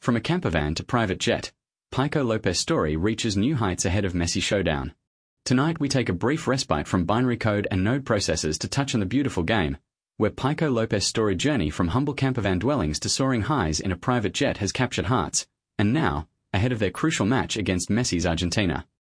From a campervan to private jet, Paiko Lopez' story reaches new heights ahead of Messi showdown. Tonight we take a brief respite from binary code and node processors to touch on the beautiful game, where Paiko Lopez' storied journey from humble campervan dwellings to soaring highs in a private jet has captured hearts, and now, ahead of their crucial match against Messi's Argentina.